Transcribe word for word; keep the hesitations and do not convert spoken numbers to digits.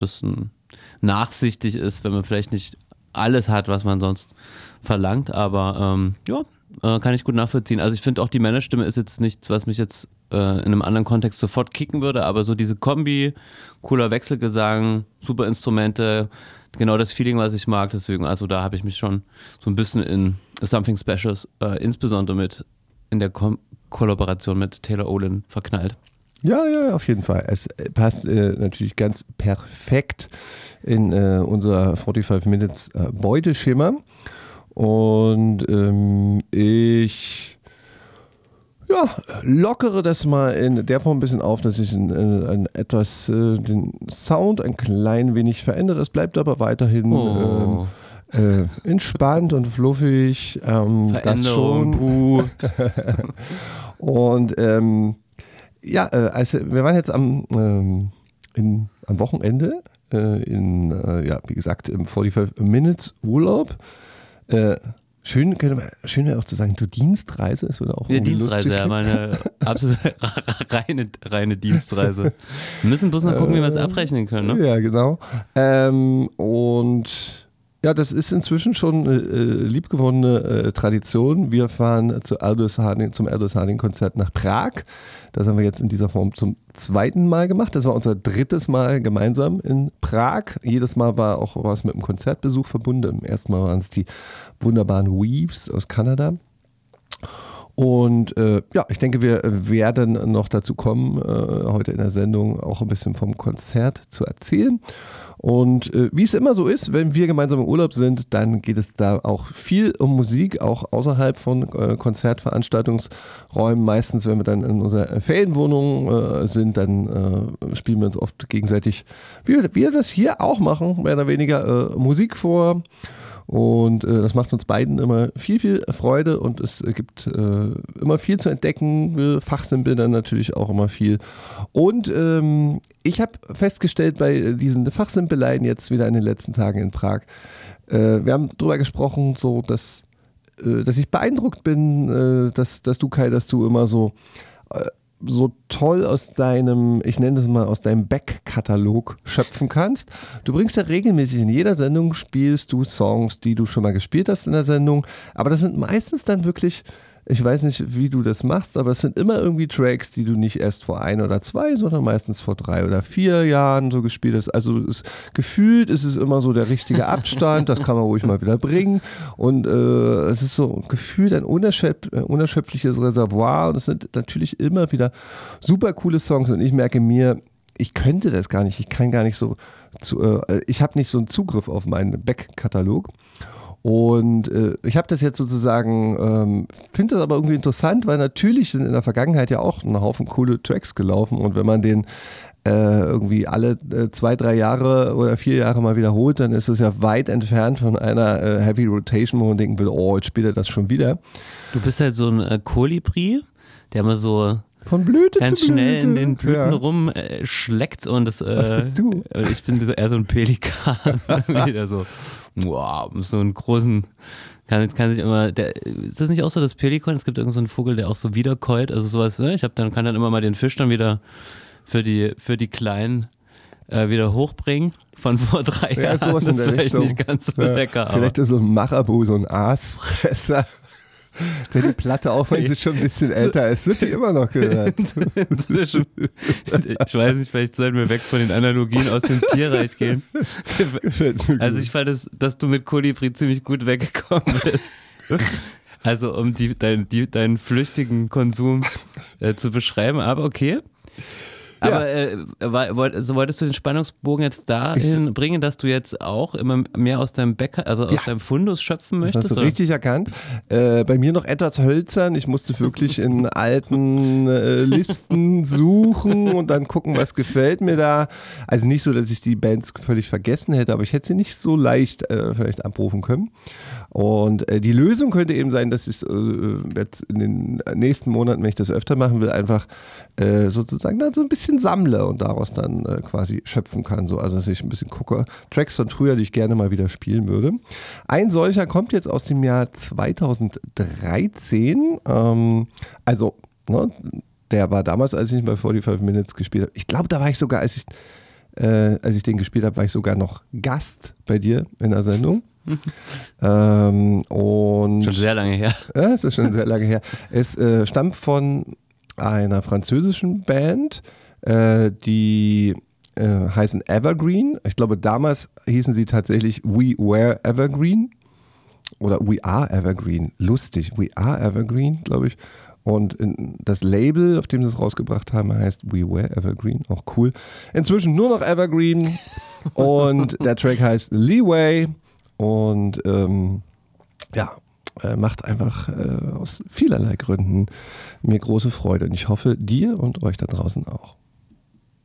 bisschen nachsichtig ist, wenn man vielleicht nicht alles hat, was man sonst verlangt, aber ähm, ja, äh, kann ich gut nachvollziehen. Also ich finde auch, die Männerstimme ist jetzt nichts, was mich jetzt äh, in einem anderen Kontext sofort kicken würde, aber so diese Kombi, cooler Wechselgesang, super Instrumente, genau das Feeling, was ich mag, deswegen, also da habe ich mich schon so ein bisschen in Something Specials, äh, insbesondere mit in der Ko- Kollaboration mit Taylor Olin verknallt. Ja, ja, auf jeden Fall. Es passt äh, natürlich ganz perfekt in äh, unser forty-five Minutes äh, Beuteschema. Und ähm, ich ja, lockere das mal in der Form ein bisschen auf, dass ich in, in, in etwas äh, den Sound ein klein wenig verändere. Es bleibt aber weiterhin Oh. ähm, äh, entspannt und fluffig. Ähm, das schon. Puh. Und ähm, ja, äh, also wir waren jetzt am, ähm, in, am Wochenende äh, in, äh, ja, wie gesagt, im forty-five Minutes Urlaub. Äh, schön, schön wäre auch zu sagen, so Dienstreise, es würde auch Ja, Dienstreise, ja, meine absolut reine, reine Dienstreise. Wir müssen bloß noch gucken, wie wir es abrechnen können, ne? Ja, genau. Ähm, und ja, das ist inzwischen schon eine äh, liebgewonnene äh, Tradition. Wir fahren zu Aldous Harding, zum Aldous Harding Konzert nach Prag. Das haben wir jetzt in dieser Form zum zweiten Mal gemacht. Das war unser drittes Mal gemeinsam in Prag. Jedes Mal war auch was mit einem Konzertbesuch verbunden. Im ersten Mal waren es die wunderbaren Weaves aus Kanada. Und äh, ja, ich denke, wir werden noch dazu kommen, äh, heute in der Sendung auch ein bisschen vom Konzert zu erzählen. Und äh, wie es immer so ist, wenn wir gemeinsam im Urlaub sind, dann geht es da auch viel um Musik, auch außerhalb von äh, Konzertveranstaltungsräumen. Meistens, wenn wir dann in unserer Ferienwohnung äh, sind, dann äh, spielen wir uns oft gegenseitig, wie wir, wie wir das hier auch machen, mehr oder weniger äh, Musik vor. Und äh, das macht uns beiden immer viel, viel Freude und es äh, gibt äh, immer viel zu entdecken. Wir fachsimpeln dann natürlich auch immer viel. Und ähm, ich habe festgestellt bei diesen Fachsimpeleien jetzt wieder in den letzten Tagen in Prag, äh, wir haben darüber gesprochen, so dass, äh, dass ich beeindruckt bin, äh, dass, dass du, Kai, dass du immer so äh, so toll aus deinem, ich nenne das mal, aus deinem Back-Katalog schöpfen kannst. Du bringst ja regelmäßig in jeder Sendung, spielst du Songs, die du schon mal gespielt hast in der Sendung, aber das sind meistens dann wirklich, ich weiß nicht, wie du das machst, aber es sind immer irgendwie Tracks, die du nicht erst vor ein oder zwei, sondern meistens vor drei oder vier Jahren so gespielt hast. Also es, gefühlt ist es immer so der richtige Abstand, das kann man ruhig mal wieder bringen. Und äh, es ist so gefühlt ein unerschöpf, unerschöpfliches Reservoir und es sind natürlich immer wieder super coole Songs und ich merke mir, ich könnte das gar nicht, ich kann gar nicht so, zu, äh, ich habe nicht so einen Zugriff auf meinen Back-Katalog. Und äh, ich habe das jetzt sozusagen, ähm, finde das aber irgendwie interessant, weil natürlich sind in der Vergangenheit ja auch ein Haufen coole Tracks gelaufen und wenn man den äh, irgendwie alle äh, zwei, drei Jahre oder vier Jahre mal wiederholt, dann ist es ja weit entfernt von einer äh, Heavy Rotation, wo man denken will, oh, jetzt spielt er das schon wieder. Du bist halt so ein äh, Kolibri, der immer so von Blüte ganz zu Blüte. schnell in den Blüten ja. rumschleckt äh, und das, äh, Was bist du? Ich bin so eher so ein Pelikan, wieder so. Wow, so einen großen, kann, kann sich immer, der, ist das nicht auch so das Pelikan? Es gibt irgend so einen Vogel, der auch so wiederkäut, also sowas, ne? Ich hab dann, kann dann immer mal den Fisch dann wieder für die, für die Kleinen äh, wieder hochbringen von vor drei ja, Jahren. Sowas das in der ist vielleicht Richtung. nicht ganz so ja, lecker. Vielleicht ist so ein Marabu, so ein Aasfresser. Der die Platte, auch wenn sie schon ein bisschen älter ist, wird die immer noch gehört. Inzwischen, ich weiß nicht, vielleicht sollten wir weg von den Analogien aus dem Tierreich gehen. Also ich fand, das, dass du mit Kolibri ziemlich gut weggekommen bist. Also um die, dein, die, deinen flüchtigen Konsum äh, zu beschreiben, aber okay. Aber ja. äh, wollt, also wolltest du den Spannungsbogen jetzt dahin bringen, dass du jetzt auch immer mehr aus deinem Bäcker, also aus ja. deinem Fundus schöpfen möchtest? Das hast du richtig erkannt. Äh, bei mir noch etwas hölzern. Ich musste wirklich in alten äh, Listen suchen und dann gucken, was gefällt mir da. Also nicht so, dass ich die Bands völlig vergessen hätte, aber ich hätte sie nicht so leicht äh, vielleicht abrufen können. Und äh, die Lösung könnte eben sein, dass ich äh, jetzt in den nächsten Monaten, wenn ich das öfter machen will, einfach äh, sozusagen dann so ein bisschen sammle und daraus dann äh, quasi schöpfen kann. So, also dass ich ein bisschen gucke, Tracks von früher, die ich gerne mal wieder spielen würde. Ein solcher kommt jetzt aus dem Jahr zweitausenddreizehn. Ähm, also, ne, der war damals, als ich bei forty-five Minutes gespielt habe. Ich glaube, da war ich sogar, als ich Äh, als ich den gespielt habe, war ich sogar noch Gast bei dir in der Sendung. ähm, und schon sehr lange her. Ja, es ist schon sehr lange her. Es äh, stammt von einer französischen Band, äh, die äh, heißen Evergreen. Ich glaube, damals hießen sie tatsächlich We Were Evergreen oder We Are Evergreen. Lustig, We Are Evergreen, glaube ich. Und in, das Label, auf dem sie es rausgebracht haben, heißt We Were Evergreen. Auch cool. Inzwischen nur noch Evergreen. Und der Track heißt Leeway. Und ähm, ja, äh, macht einfach äh, aus vielerlei Gründen mir große Freude. Und ich hoffe, dir und euch da draußen auch.